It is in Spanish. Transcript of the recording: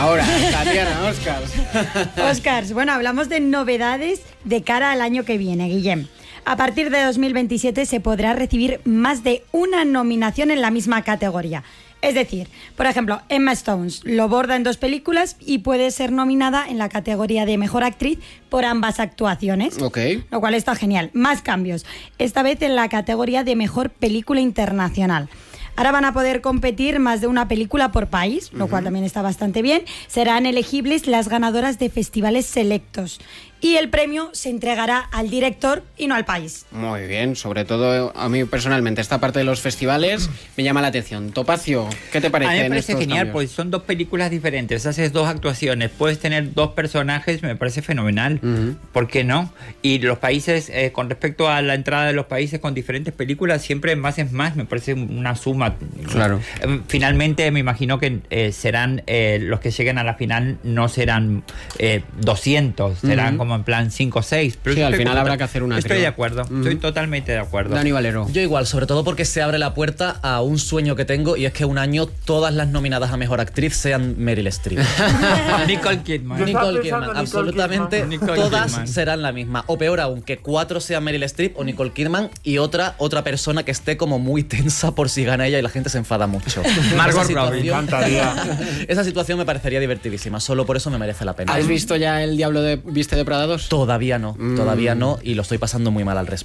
Ahora, Tatiana, Oscars. Oscars, bueno, hablamos de novedades de cara al año que viene, Guillem. A partir de 2027 se podrá recibir más de una nominación en la misma categoría. Es decir, por ejemplo, Emma Stone lo borda en 2 películas y puede ser nominada en la categoría de Mejor Actriz por ambas actuaciones. Ok. Lo cual está genial. Más cambios. Esta vez en la categoría de Mejor Película Internacional. Ahora van a poder competir más de una película por país, lo cual también está bastante bien. Serán elegibles las ganadoras de festivales selectos. Y el premio se entregará al director y no al país. Muy bien, sobre todo a mí personalmente esta parte de los festivales me llama la atención. Topacio, ¿qué te parece? A mí me en parece estos genial, cambios? porque son 2 películas diferentes, haces 2 actuaciones, puedes tener 2 personajes, me parece fenomenal. ¿Por qué no? Y los países, con respecto a la entrada de los países con diferentes películas, siempre más es más, me parece una suma. Claro. Finalmente me imagino que serán los que lleguen a la final, no serán 200, serán como en plan 5 o 6. Pero sí, al final habrá que hacer una Estoy criba. de acuerdo, estoy totalmente de acuerdo. Dani Valero. Yo igual, sobre todo porque se abre la puerta a un sueño que tengo, y es que un año todas las nominadas a Mejor Actriz sean Meryl Streep. Nicole Kidman. Nicole Kidman, absolutamente Nicole todas Kidman. serán la misma. O peor aún, que 4 sean Meryl Streep o Nicole Kidman y otra persona que esté como muy tensa por si gana ella y la gente se enfada mucho. Margot Esa Robbie. situación- Esa situación me parecería divertidísima, solo por eso me merece la pena. ¿Has visto ya El Diablo Viste de Prada 2? Todavía no, y lo estoy pasando muy mal al respecto.